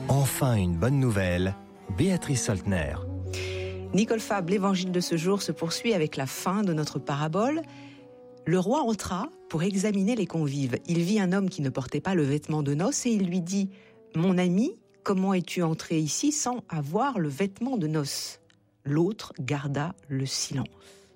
Enfin une bonne nouvelle, Béatrice Soltner. Nicole Fabre, l'évangile de ce jour se poursuit avec la fin de notre parabole. Le roi entra pour examiner les convives. Il vit un homme qui ne portait pas le vêtement de noces et il lui dit « Mon ami, comment es-tu entré ici sans avoir le vêtement de noces ?» L'autre garda le silence.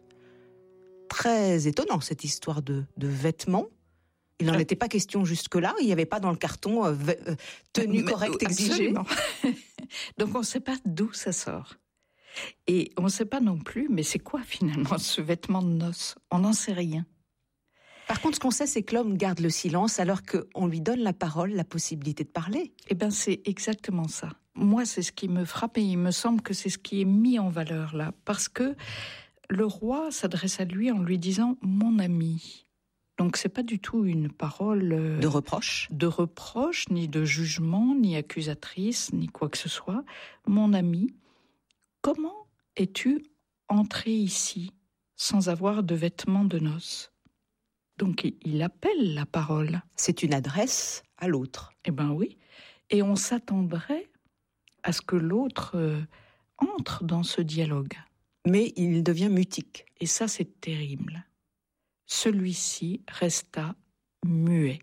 Très étonnant cette histoire de vêtements. Il n'en était pas question jusque-là, il n'y avait pas dans le carton tenue correcte exigée. Donc on ne sait pas d'où ça sort. Et on ne sait pas non plus, mais c'est quoi finalement ce vêtement de noces ? On n'en sait rien. Par contre, ce qu'on sait, c'est que l'homme garde le silence alors qu'on lui donne la parole, la possibilité de parler. Eh bien, c'est exactement ça. Moi, c'est ce qui me frappe et il me semble que c'est ce qui est mis en valeur là. Parce que le roi s'adresse à lui en lui disant « mon ami ». Donc c'est pas du tout une parole de reproche, ni de jugement, ni accusatrice, ni quoi que ce soit. Mon ami, comment es-tu entré ici sans avoir de vêtements de noces ? Donc il appelle la parole. C'est une adresse à l'autre. Eh ben oui. Et on s'attendrait à ce que l'autre entre dans ce dialogue. Mais il devient mutique. Et ça, c'est terrible. Celui-ci resta muet.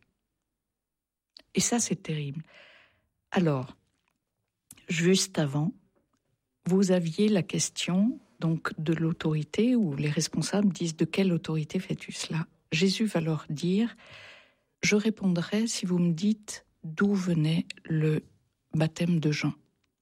Et ça, c'est terrible. Alors, juste avant, vous aviez la question donc de l'autorité, où les responsables disent « De quelle autorité fais-tu cela ?» Jésus va leur dire « Je répondrai si vous me dites d'où venait le baptême de Jean. »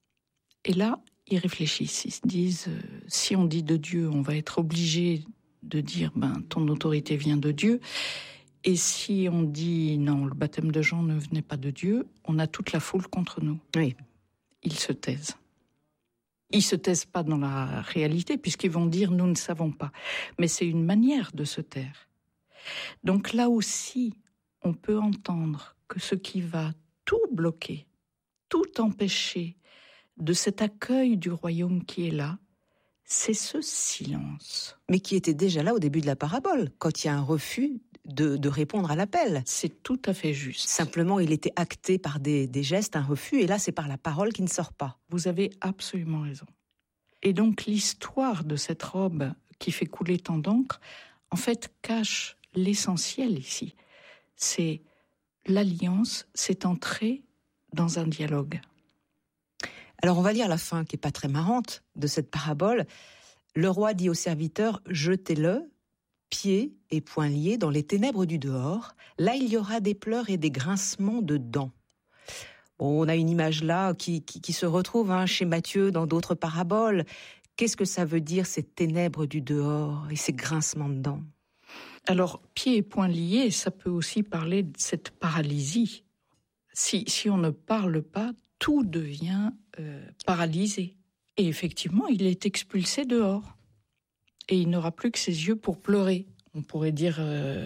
Et là, ils réfléchissent, ils se disent « Si on dit de Dieu, on va être obligé de dire « ton autorité vient de Dieu ». Et si on dit « non, le baptême de Jean ne venait pas de Dieu », on a toute la foule contre nous. Oui. Ils se taisent. Ils se taisent pas dans la réalité, puisqu'ils vont dire « nous ne savons pas ». Mais c'est une manière de se taire. Donc là aussi, on peut entendre que ce qui va tout bloquer, tout empêcher de cet accueil du royaume qui est là, c'est ce silence. Mais qui était déjà là au début de la parabole, quand il y a un refus de répondre à l'appel. C'est tout à fait juste. Simplement, il était acté par des gestes, un refus, et là, c'est par la parole qui ne sort pas. Vous avez absolument raison. Et donc, l'histoire de cette robe qui fait couler tant d'encre, en fait, cache l'essentiel ici. C'est l'alliance, c'est entrer dans un dialogue. Alors on va lire la fin qui est pas très marrante de cette parabole. Le roi dit aux serviteurs « Jetez-le, pieds et poings liés, dans les ténèbres du dehors. Là, il y aura des pleurs et des grincements de dents. » Bon, on a une image là qui se retrouve chez Matthieu dans d'autres paraboles. Qu'est-ce que ça veut dire, ces ténèbres du dehors et ces grincements de dents ? Alors, pieds et poings liés, ça peut aussi parler de cette paralysie. Si on ne parle pas, tout devient paralysé. Et effectivement, il est expulsé dehors. Et il n'aura plus que ses yeux pour pleurer. On pourrait dire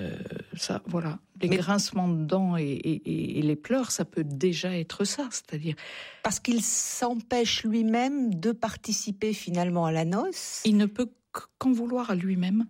ça, voilà. Les grincements de dents et les pleurs, ça peut déjà être ça, c'est-à-dire... Parce qu'il s'empêche lui-même de participer finalement à la noce. Il ne peut qu'en vouloir à lui-même.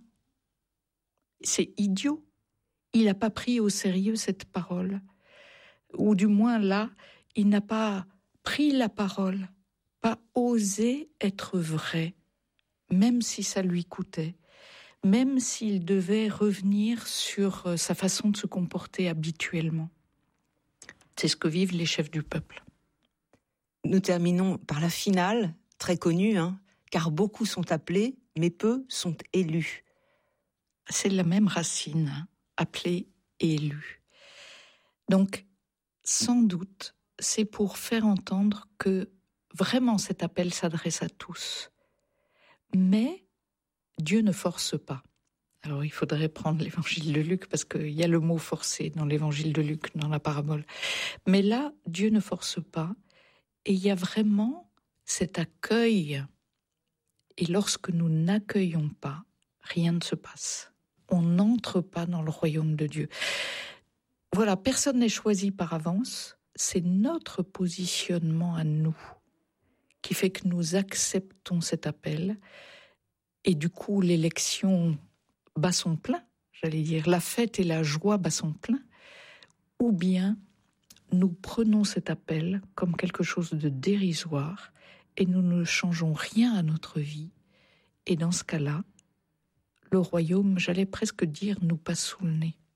C'est idiot. Il n'a pas pris au sérieux cette parole. Ou du moins là, il n'a pas pris la parole, pas osé être vrai, même si ça lui coûtait, même s'il devait revenir sur sa façon de se comporter habituellement. C'est ce que vivent les chefs du peuple. Nous terminons par la finale, très connue, car beaucoup sont appelés, mais peu sont élus. C'est la même racine, appelé et élu. Donc, sans doute, c'est pour faire entendre que vraiment cet appel s'adresse à tous. Mais Dieu ne force pas. Alors il faudrait prendre l'évangile de Luc, parce qu'il y a le mot forcer dans l'évangile de Luc, dans la parabole. Mais là, Dieu ne force pas, et il y a vraiment cet accueil. Et lorsque nous n'accueillons pas, rien ne se passe. On n'entre pas dans le royaume de Dieu. Voilà, personne n'est choisi par avance. C'est notre positionnement à nous qui fait que nous acceptons cet appel. Et du coup, l'élection bat son plein, j'allais dire. La fête et la joie bat son plein. Ou bien, nous prenons cet appel comme quelque chose de dérisoire et nous ne changeons rien à notre vie. Et dans ce cas-là, le royaume, j'allais presque dire, nous passe sous le nez.